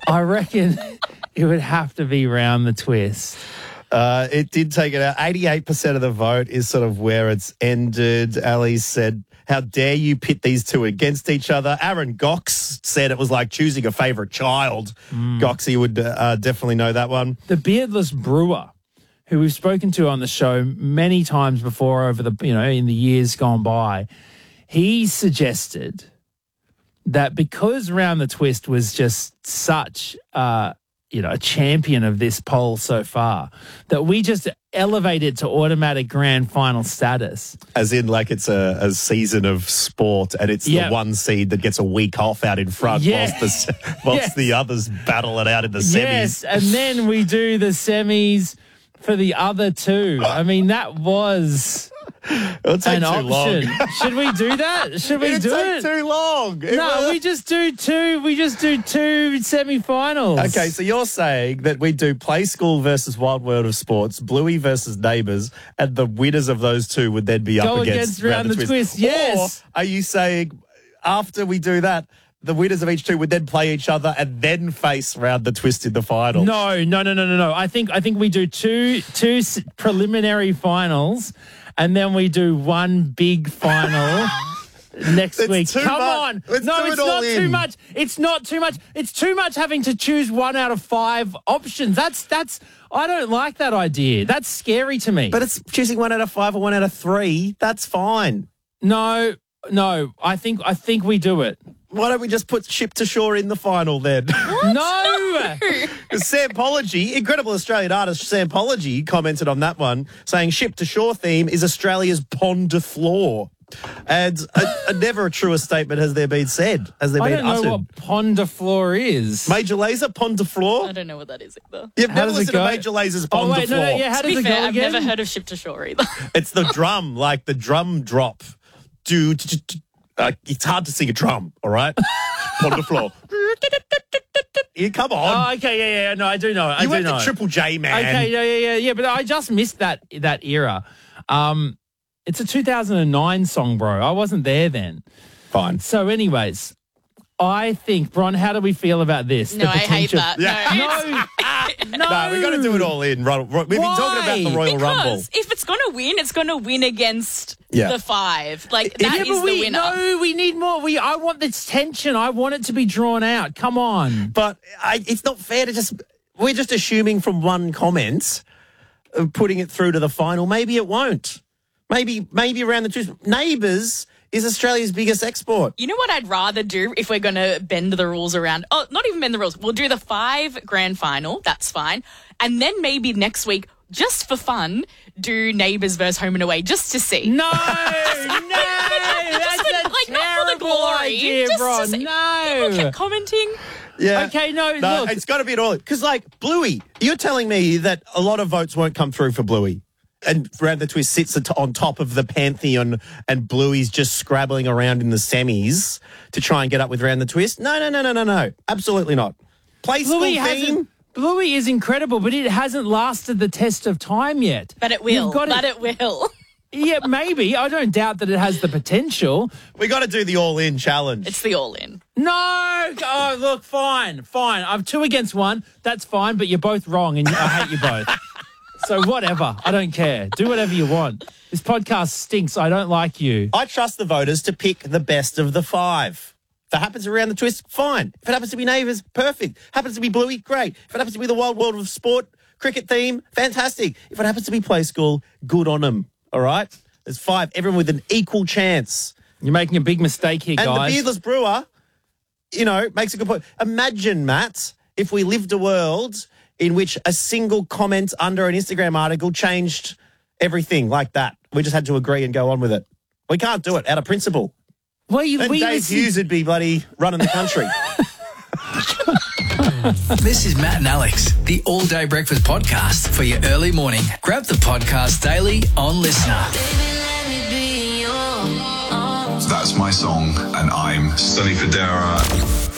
I reckon it would have to be Round the Twist. It did take it out. 88% of the vote is sort of where it's ended. Ali said, how dare you pit these two against each other? Aaron Gox said it was like choosing a favourite child. Goxie would definitely know that one. The Beardless Brewer, who we've spoken to on the show many times before over the, in the years gone by, he suggested that because Round the Twist was just such a champion of this poll so far, that we just elevate it to automatic grand final status. As in, like, it's a season of sport and it's the one seed that gets a week off out in front whilst the others battle it out in the semis. Yes, and then we do the semis for the other two. I mean, that was an option. Should we do that? Should we do it? Too long. We just do two. We just do two semi-finals. Okay, so you're saying that we do Play School versus Wild World of Sports, Bluey versus Neighbours, and the winners of those two would then be up against Round the Twist. Yes. Or are you saying after we do that, the winners of each two would then play each other and then face Round the Twist in the final? No. I think we do two preliminary finals, and then we do one big final next week. Come on. It's not too much. It's not too much. It's too much having to choose one out of 5 options. That's I don't like that idea. That's scary to me. But it's choosing 1 out of 5 or 1 out of 3. That's fine. No. I think we do it. Why don't we just put Ship to Shore in the final then? No! Sampology, incredible Australian artist Sampology commented on that one, saying Ship to Shore theme is Australia's Pond de Floor. And never a truer statement has there been said. Has there been uttered? I don't know what Pond de Floor is. Major Lazer, Pond de Floor? I don't know what that is either. You've never listened to Major Lazer's Pond de Floor? How does it go I've again? never heard of Ship to Shore either. It's the drum, like the drum drop. It's hard to sing a drum, all right? Pond de Floor. Come on. Oh, okay, yeah. No, I do know. You went to Triple J, man. Okay, yeah. But I just missed that era. It's a 2009 song, bro. I wasn't there then. Fine. So, anyways, I think, Bron, how do we feel about this? No, I hate that. Yeah. No, we got to do it all in. We've been talking about the Royal Rumble. If it's going to win, it's going to win against the 5. Like, that is the winner. No, we need more. I want this tension. I want it to be drawn out. Come on. But it's not fair to just... We're just assuming from one comment of putting it through to the final. Maybe it won't. Maybe Around the Twist. Neighbours is Australia's biggest export. You know what I'd rather do if we're going to bend the rules around? Oh, not even bend the rules. We'll do the 5 grand final. That's fine. And then maybe next week, just for fun, do Neighbours versus Home and Away just to see. No, that's a terrible idea, bro. No. People kept commenting. Yeah. Okay, no, look. It's got to be an all. Because, like, Bluey, you're telling me that a lot of votes won't come through for Bluey. And Round the Twist sits on top of the pantheon and Bluey's just scrabbling around in the semis to try and get up with Round the Twist. No. Absolutely not. Play School theme. Bluey is incredible, but it hasn't lasted the test of time yet. But it will. It will. Yeah, maybe. I don't doubt that it has the potential. We got to do the all-in challenge. It's the all-in. No. Oh, look, fine. I'm 2 against 1. That's fine, but you're both wrong and I hate you both. So whatever. I don't care. Do whatever you want. This podcast stinks. I don't like you. I trust the voters to pick the best of the 5. If it happens Around the Twist, fine. If it happens to be Neighbours, perfect. Happens to be Bluey, great. If it happens to be the Wild World of Sport, cricket theme, fantastic. If it happens to be Play School, good on them. All right? There's 5. Everyone with an equal chance. You're making a big mistake here, guys. And the Beardless Brewer, makes a good point. Imagine, Matt, if we lived a world in which a single comment under an Instagram article changed everything like that. We just had to agree and go on with it. We can't do it out of principle. Well, Dave Hughes would be bloody running the country. This is Matt and Alex, the All Day Breakfast Podcast for your early morning. Grab the podcast daily on Listener. That's my song, and I'm Sonny Fodera.